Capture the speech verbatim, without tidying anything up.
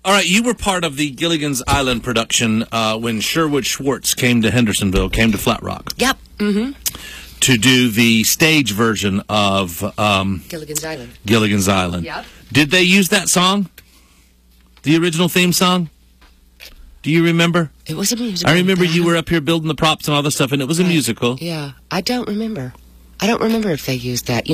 All right, you were part of the Gilligan's Island production uh, when Sherwood Schwartz came to Hendersonville, came to Flat Rock. Yep. Mm-hmm. To do the stage version of um, Gilligan's Island. Gilligan's Island. Yep. Did they use that song? The original theme song? Do you remember? It was a musical. I remember you were up here building the props and all this stuff, and it was a Right. musical. Yeah. I don't remember. I don't remember if they used that.